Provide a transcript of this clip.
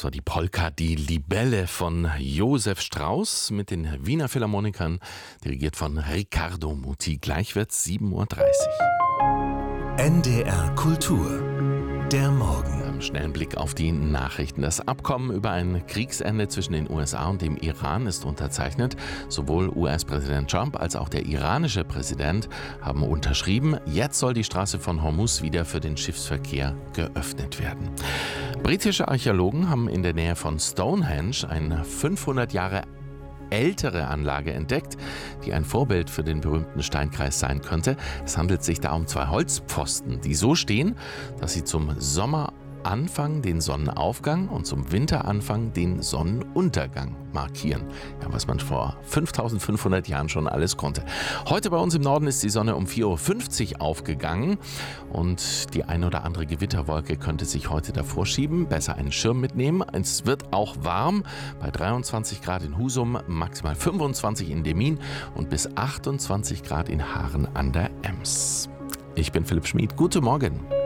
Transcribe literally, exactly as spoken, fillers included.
Das war die Polka Die Libelle von Josef Strauss mit den Wiener Philharmonikern, dirigiert von Riccardo Muti. Gleich wird's sieben Uhr dreißig. N D R Kultur, der Morgen. Einen schnellen Blick auf die Nachrichten. Das Abkommen über ein Kriegsende zwischen den U S A und dem Iran ist unterzeichnet. Sowohl U S-Präsident Trump als auch der iranische Präsident haben unterschrieben. Jetzt soll die Straße von Hormuz wieder für den Schiffsverkehr geöffnet werden. Britische Archäologen haben in der Nähe von Stonehenge eine fünfhundert Jahre ältere Anlage entdeckt, die ein Vorbild für den berühmten Steinkreis sein könnte. Es handelt sich da um zwei Holzpfosten, die so stehen, dass sie zum Sommeranfang den Sonnenaufgang und zum Winteranfang den Sonnenuntergang markieren. Ja, was man vor fünftausendfünfhundert Jahren schon alles konnte. Heute bei uns im Norden ist die Sonne um vier Uhr fünfzig aufgegangen und die ein oder andere Gewitterwolke könnte sich heute davor schieben. Besser einen Schirm mitnehmen. Es wird auch warm bei dreiundzwanzig Grad in Husum, maximal fünfundzwanzig in Demmin und bis achtundzwanzig Grad in Haaren an der Ems. Ich bin Philipp Schmid. Guten Morgen.